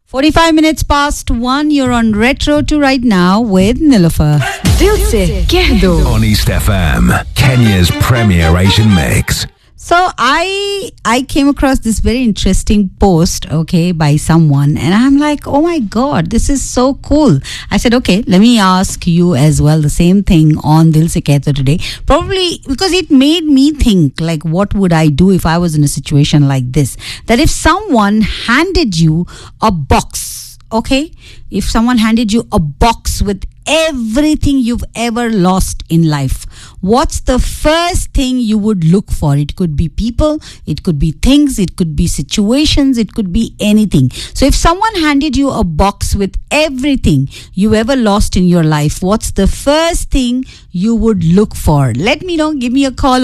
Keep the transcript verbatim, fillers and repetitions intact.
forty-five minutes past one, you're on Retro to Right Now with Nilofer. Dil se keh do. On East F M, Kenya's premier Asian mix. So I I came across this very interesting post, okay, by someone, and I'm like, oh my God, this is so cool. I said, okay, let me ask you as well the same thing on Dil Se Keh Do today. Probably because it made me think, like, what would I do if I was in a situation like this? That if someone handed you a box, okay, if someone handed you a box with everything you've ever lost in life, what's the first thing you would look for? It could be people, it could be things, it could be situations, it could be anything. So if someone handed you a box with everything you ever lost in your life, what's the first thing you would look for? Let me know. Give me a call